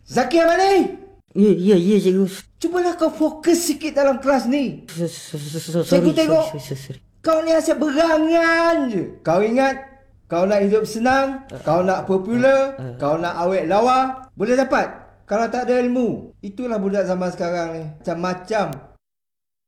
Zaki Ahmad ni! Ya, cikgu. Cubalah kau fokus sikit dalam kelas ni. Cikgu tengok. Sorry. Kau ni asyik berangan je. Kau ingat, kau nak hidup senang, kau nak popular, kau nak awet lawa, boleh dapat. Kalau tak ada ilmu. Itulah budak zaman sekarang ni. Macam-macam.